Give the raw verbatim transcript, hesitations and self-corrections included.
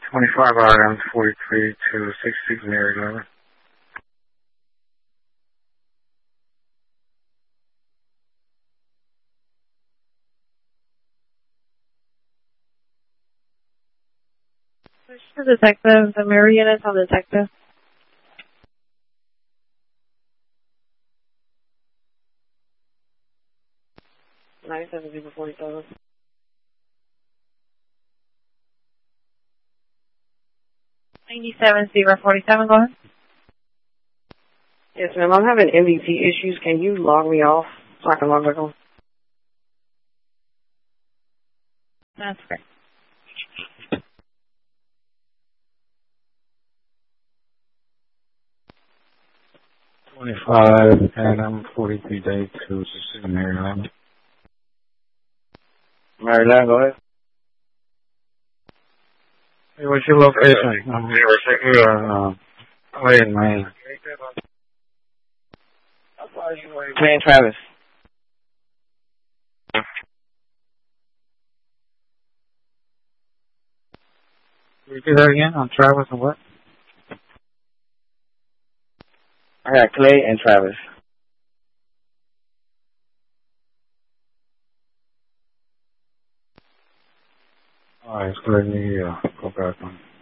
twenty-five R M forty-three to sixty-six Mary Drive. The detective, the Mary unit on detective. ninety-seven zero forty-seven. ninety-seven zero forty-seven, go ahead. Yes, ma'am. I'm having M V P issues. Can you log me off so I can log back on? That's great. twenty-five Adam forty-three day to sixty-six Maryland. Maryland, go ahead. Hey, what's your location? I'm here. We're uh, away in Maine. Clayton Travis. Repeat that again. On Travis and what? I got Clay and Travis. All right, so let me uh, go back on.